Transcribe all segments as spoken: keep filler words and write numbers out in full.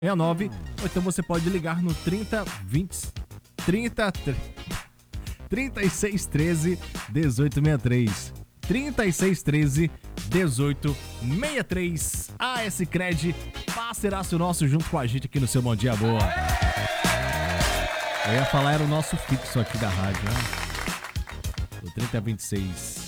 nove, ou então você pode ligar no trinta, vinte, trinta, trinta e seis treze, dezoito sessenta e três. trinta e seis treze, dezoito sessenta e três. A S Cred, parceiraço nosso junto com a gente aqui no seu Bom Dia Boa. Eu ia falar, era o nosso fixo aqui da rádio, né? O trinta vinte e seis.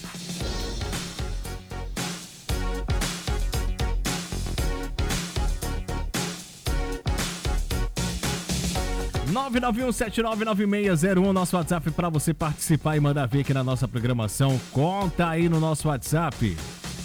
nove nove um sete nove nove seis zero um, nosso WhatsApp para você participar e mandar ver aqui na nossa programação. Conta aí no nosso WhatsApp.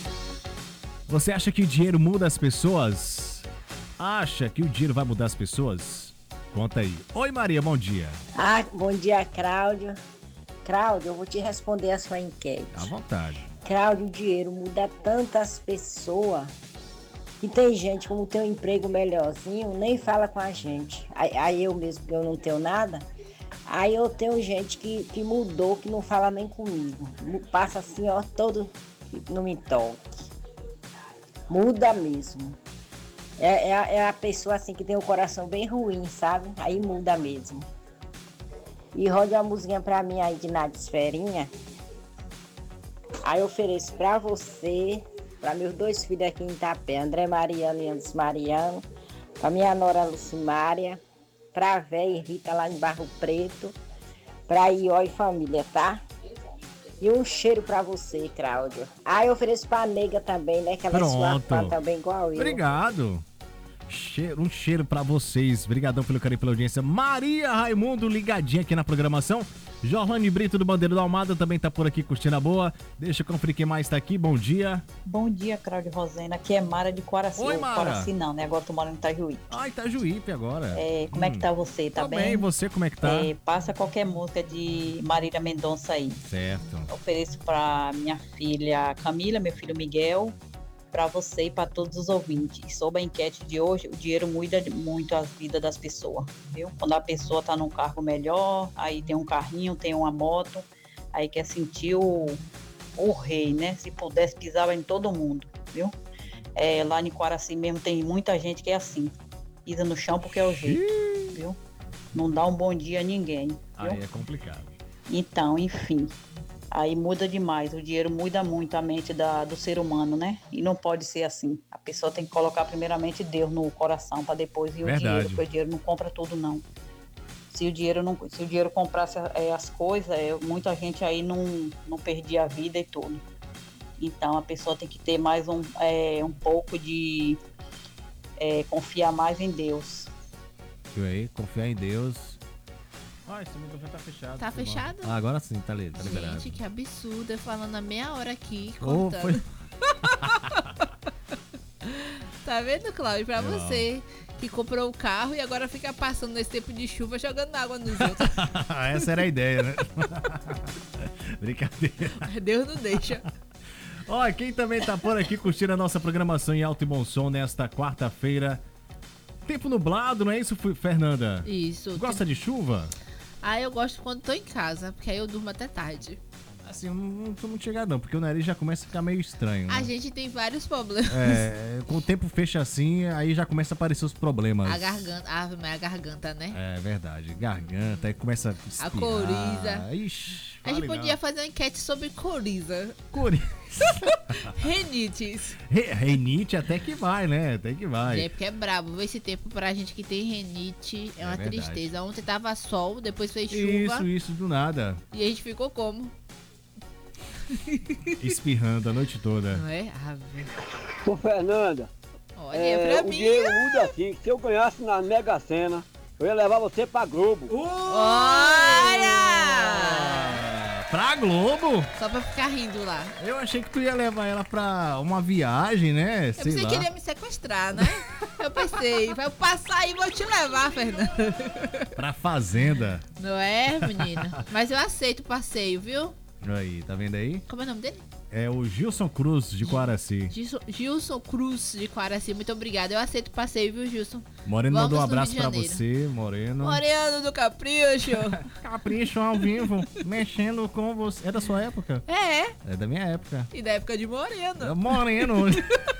Você acha que o dinheiro muda as pessoas? Acha que o dinheiro vai mudar as pessoas? Conta aí. Oi, Maria, bom dia. Ah, bom dia, Cláudio. Cláudio, eu vou te responder a sua enquete. À vontade. Cláudio, o dinheiro muda tantas pessoas. E tem gente, como tem um emprego melhorzinho, nem fala com a gente. Aí, aí eu mesmo, que eu não tenho nada, aí eu tenho gente que, que mudou, que não fala nem comigo. Passa assim, ó, todo, não me toque. Muda mesmo. É, é, a, é a pessoa assim que tem o coração bem ruim, sabe? Aí muda mesmo. E roda uma musiquinha pra mim aí de Nádia Esferinha. Aí eu ofereço pra você, para meus dois filhos aqui em Itapé, André Mariano e Anderson Mariano, para minha nora Lucimária, para a véia Rita lá em Barro Preto, para Ió e família, tá? E um cheiro para você, Cláudio. Ah, eu ofereço para a nega também, né? Que ela é sua fã também, igual eu. Obrigado. Cheiro, um cheiro para vocês. Obrigadão pelo carinho e pela audiência. Maria Raimundo ligadinha aqui na programação. Jorlane Brito do Bandeiro da Almada também tá por aqui curtindo a boa. Deixa eu conferir quem mais tá aqui. Bom dia. Bom dia, Cláudio Rosena. Aqui é Mara de Coraci. Oi, Mara. Coraci não, né? Agora tô morando em Itajuípe. Ah, Itajuípe agora. É, como hum. é que tá você? Tá Tô bem? bem, e você como é que tá? É, passa qualquer música de Marília Mendonça aí. Certo. Eu ofereço pra minha filha Camila, meu filho Miguel, para você e para todos os ouvintes. E sobre a enquete de hoje, o dinheiro muda muito a vida das pessoas, viu? Quando a pessoa tá num cargo melhor, aí tem um carrinho, tem uma moto, aí quer sentir o, o rei, né? Se pudesse, pisava em todo mundo, viu? É, lá em Coraci mesmo tem muita gente que é assim, pisa no chão porque é o jeito, viu? Não dá um bom dia a ninguém, viu? Aí é complicado. Então, enfim... Aí muda demais, o dinheiro muda muito a mente da, do ser humano, né? E não pode ser assim. A pessoa tem que colocar primeiramente Deus no coração para depois vir o dinheiro, porque o dinheiro não compra tudo, não. Se o dinheiro, não, se o dinheiro comprasse é, as coisas, é, muita gente aí não, não perdia a vida e tudo. Então a pessoa tem que ter mais um, é, um pouco de é, confiar mais em Deus. E aí, confiar em Deus. Ah, esse microfone tá fechado. Tá fechado? Ah, agora sim, tá, li, tá liberado. Gente, que absurdo. Eu falando a meia hora aqui, oh, contando. foi... Tá vendo, Cláudio? Pra Não. você que comprou o carro e agora fica passando nesse tempo de chuva jogando água nos outros. Essa era a ideia, né? Brincadeira. Deus não deixa. Ó, quem também tá por aqui curtindo a nossa programação em alto e bom som nesta quarta-feira. Tempo nublado, não é isso, Fernanda? Isso. Gosta de chuva? Ah, eu gosto quando tô em casa, porque aí eu durmo até tarde. Assim, eu não tô muito chegado não, porque o nariz já começa a ficar meio estranho. Né? A gente tem vários problemas. É, com o tempo fecha assim, aí já começa a aparecer os problemas. A garganta, a, a garganta, né? É verdade, garganta, aí começa a espirrar. A coriza. Ixi, a gente não. podia fazer uma enquete sobre coriza. Coriza. Renites. Re, renite até que vai, né? Até que vai. É porque é brabo. Esse tempo pra gente que tem renite é, é uma verdade. Tristeza. Ontem tava sol, depois fez chuva. Isso, isso, do nada. E a gente ficou como? Espirrando a noite toda. Não é? Ah, Ô, Fernanda. Olha, é, pra o mim. dinheiro muda assim. Se eu ganhasse na Mega Sena, eu ia levar você pra Globo. Uh! Olha! Pra Globo? Só pra ficar rindo lá. Eu achei que tu ia levar ela pra uma viagem, né? Eu Sei pensei lá. que ele ia me sequestrar, né? Eu pensei, vai passar aí e vou te levar, Fernanda. Pra fazenda. Não é, menina? Mas eu aceito o passeio, viu? Aí, tá vendo aí? Como é o nome dele? É o Gilson Cruz, de Coraci. Gilson, Gilson Cruz, de Coraci. Muito obrigada. Eu aceito o passeio, viu, Gilson? Moreno mandou um abraço pra você, Moreno. Moreno do Capricho. Capricho ao vivo, mexendo com você. É da sua época? É. É da minha época. E da época de Moreno. É Moreno.